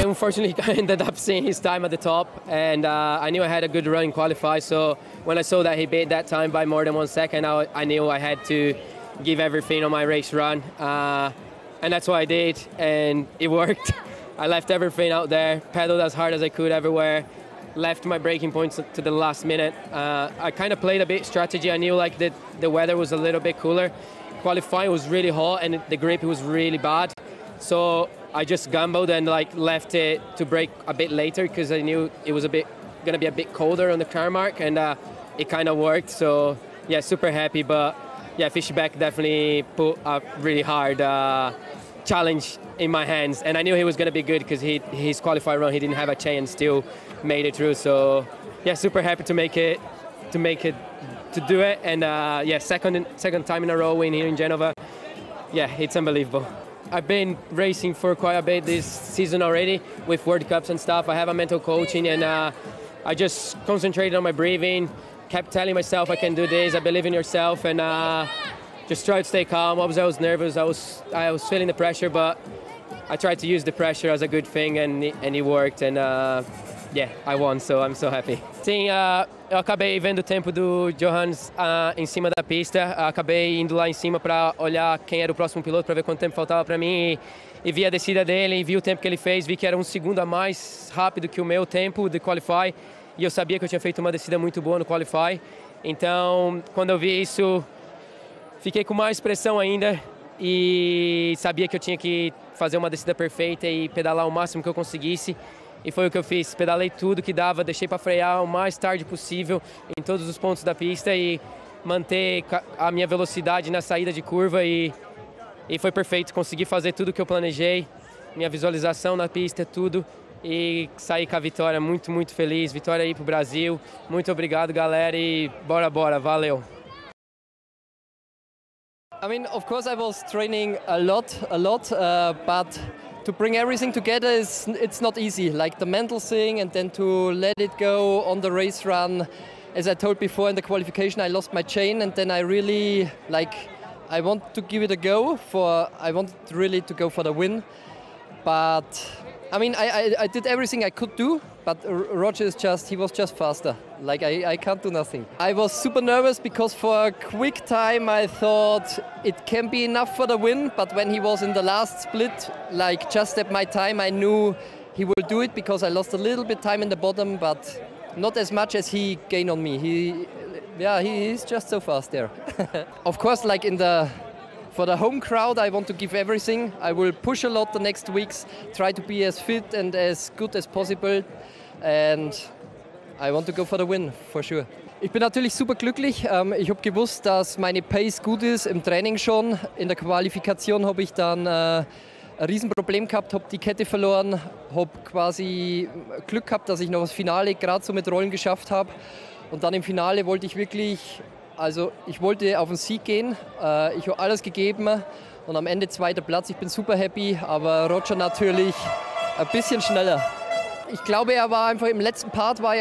unfortunately ended up seeing his time at the top, and I knew I had a good run in qualify, so when I saw that he beat that time by more than 1 second, I knew I had to give everything on my race run, and that's what I did, and it worked. I left everything out there, pedaled as hard as I could everywhere, left my braking points to the last minute. I kind of played a bit strategy. I knew like the weather was a little bit cooler. Qualifying was really hot and the grip was really bad. So I just gambled and like left it to brake a bit later because I knew it was gonna be a bit colder on the car mark, and it kind of worked. So yeah, super happy. But yeah, Fischbeck definitely put a really hard challenge in my hands, and I knew he was going to be good because his qualifying run he didn't have a chain, still made it through. So yeah, super happy to do it, and yeah, second time in a row win here in Genova. Yeah, it's unbelievable. I've been racing for quite a bit this season already with World Cups and stuff. I have a mental coaching, and I just concentrated on my breathing, kept telling myself I can do this, I believe in yourself, and just try to stay calm. Obviously, I was nervous. I was feeling the pressure, but I tried to use the pressure as a good thing, and it worked. And yeah, I won, so I'm so happy. Sim, eu acabei vendo o tempo do Johannes em cima da pista. Acabei indo lá em cima para olhar quem era o próximo piloto, para ver quanto tempo faltava para mim. E vi a descida dele, vi o tempo que ele fez, vi que era 1 segundo a mais rápido que o meu tempo de Qualify. E eu sabia que eu tinha feito uma descida muito boa no Qualify. Então, quando eu vi isso, fiquei com mais pressão ainda e sabia que eu tinha que fazer uma descida perfeita e pedalar o máximo que eu conseguisse. E foi o que eu fiz, pedalei tudo que dava, deixei para frear o mais tarde possível em todos os pontos da pista e manter a minha velocidade na saída de curva e foi perfeito, consegui fazer tudo que eu planejei, minha visualização na pista, tudo, e saí com a vitória, muito, muito feliz, vitória aí pro Brasil, muito obrigado galera e bora, valeu! I mean, of course I was training a lot, but to bring everything together it's not easy. Like the mental thing, and then to let it go on the race run. As I told before in the qualification, I lost my chain, and then I really I want to give it a go. I wanted really to go for the win, but I mean I did everything I could do. But Roger he was just faster. Like I can't do nothing. I was super nervous because for a quick time I thought it can be enough for the win. But when he was in the last split, like just at my time, I knew he will do it because I lost a little bit time in the bottom, but not as much as he gained on me. He's just so fast there. Of course, like for the home crowd, I want to give everything. I will push a lot the next weeks, try to be as fit and as good as possible. And I want to go for the win, for sure. Ich bin natürlich super glücklich. Ich habe gewusst, dass meine Pace gut ist im Training schon. In der Qualifikation habe ich dann ein Riesenproblem gehabt, habe die Kette verloren, habe quasi Glück gehabt, dass ich noch das Finale gerade so mit Rollen geschafft habe. Und dann im Finale wollte ich wirklich, ich wollte auf den Sieg gehen. Ich habe alles gegeben und am Ende 2. Platz. Ich bin super happy, aber Roger natürlich ein bisschen schneller. Ich glaube, er war einfach im letzten Part war